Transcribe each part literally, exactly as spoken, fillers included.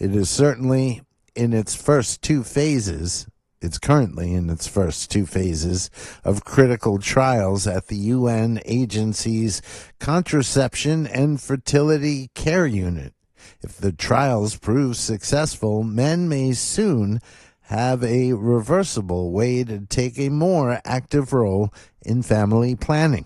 It is certainly in its first two phases. It's currently in its first two phases of critical trials at the U N agency's Contraception and Fertility Care Unit. If the trials prove successful, men may soon have a reversible way to take a more active role in family planning.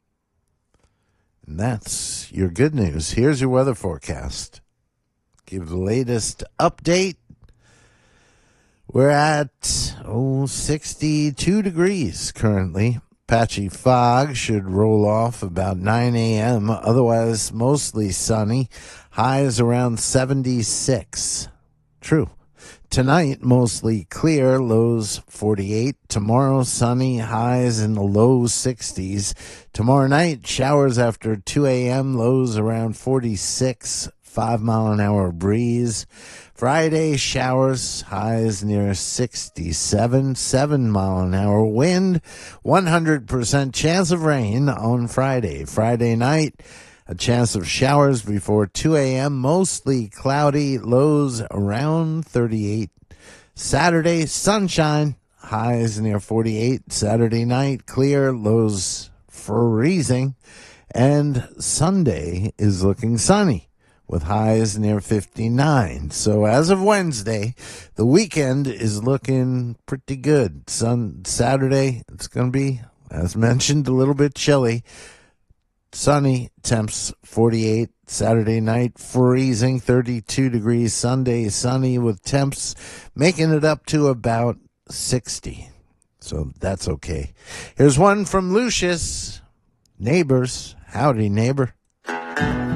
And that's your good news. Here's your weather forecast. Give the latest update. We're at, oh, sixty-two degrees currently. Patchy fog should roll off about nine a.m. Otherwise, mostly sunny. Highs around seventy-six. True. Tonight, mostly clear, lows forty-eight. Tomorrow, sunny, highs in the low sixties. Tomorrow night, showers after two a.m., lows around forty-six, five mile an hour breeze. Friday, showers, highs near sixty-seven, seven mile an hour wind. one hundred percent chance of rain on Friday. Friday night, a chance of showers before two a.m., mostly cloudy, lows around thirty-eight. Saturday, sunshine, highs near forty-eight. Saturday night, clear, lows freezing. And Sunday is looking sunny with highs near fifty-nine. So as of Wednesday, the weekend is looking pretty good. Sun Saturday, it's going to be, as mentioned, a little bit chilly. Sunny, temps forty-eight. Saturday night, freezing, thirty-two degrees. Sunday, sunny with temps making it up to about sixty. So that's okay. Here's one from Lucius. Neighbors. Howdy, neighbor.